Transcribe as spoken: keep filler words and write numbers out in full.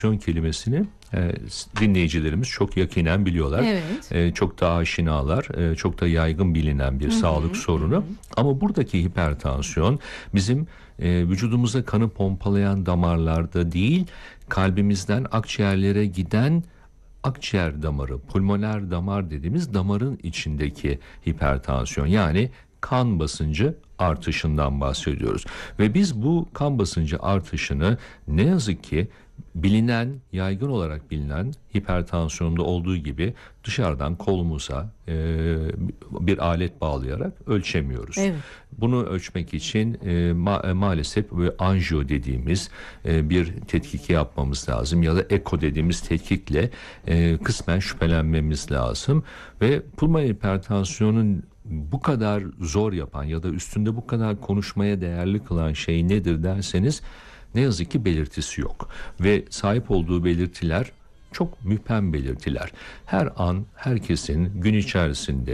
kelimesini e, dinleyicilerimiz çok yakinen biliyorlar. Evet. E, çok da aşinalar, e, çok da yaygın bilinen bir Hı hı, sağlık sorunu. hı. Ama buradaki hipertansiyon bizim e, vücudumuza kanı pompalayan damarlarda değil, kalbimizden akciğerlere giden akciğer damarı, pulmoner damar dediğimiz damarın içindeki hipertansiyon, yani kan basıncı artışından bahsediyoruz. Ve biz bu kan basıncı artışını ne yazık ki bilinen, yaygın olarak bilinen hipertansiyonda olduğu gibi dışarıdan kolumuza e, bir alet bağlayarak ölçemiyoruz. Evet. Bunu ölçmek için e, ma- maalesef böyle anjiyo dediğimiz e, bir tetkiki yapmamız lazım ya da eko dediğimiz tetkikle e, kısmen şüphelenmemiz lazım. Ve pulmoner hipertansiyonun bu kadar zor yapan ya da üstünde bu kadar konuşmaya değerli kılan şey nedir derseniz, ne yazık ki belirtisi yok. Ve sahip olduğu belirtiler çok müphem belirtiler. Her an herkesin gün içerisinde